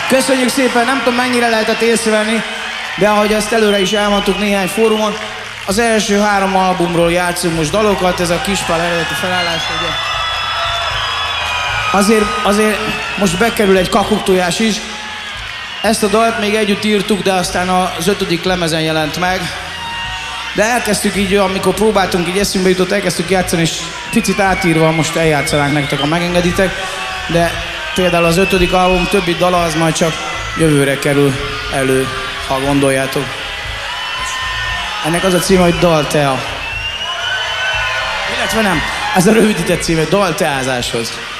Köszönjük szépen, nem tudom mennyire lehetett észrevenni, de ahogy azt előre is elmondtuk néhány fórumon, az első 3 albumról játszunk most dalokat, ez a Kispál eredeti felállás, ugye. Azért most bekerül egy kakuktojás is. Ezt a dalt még együtt írtuk, de aztán az 5. lemezen jelent meg. De elkezdtük így, amikor próbáltunk, így eszünkbe jutott, elkezdtük játszani, és picit átírva most eljátszanánk nektek, ha megengeditek. De például az 5. album többi dala az majd csak jövőre kerül elő, ha gondoljátok. Ennek az a címe, hogy Daltea. Illetve nem, ez a rövidített címe, Dalteázáshoz.